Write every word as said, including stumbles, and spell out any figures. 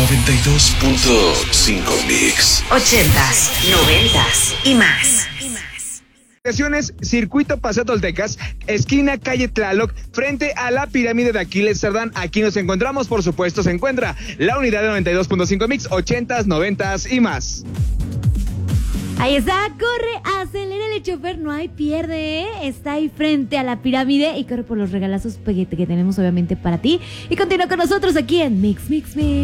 noventa y dos punto cinco Mix. Ochentas, noventas y más. Circuito Paseo Toltecas, esquina calle Tlaloc, frente a la pirámide de Aquiles Cerdán. Aquí nos encontramos, por supuesto, se encuentra la unidad de noventa y dos punto cinco Mix, ochentas, noventas y más. Ahí está, corre, acelera el chofer, no hay pierde, ¿eh? Está ahí frente a la pirámide y corre por los regalazos que tenemos obviamente para ti. Y continúa con nosotros aquí en Mix, Mix, Mix.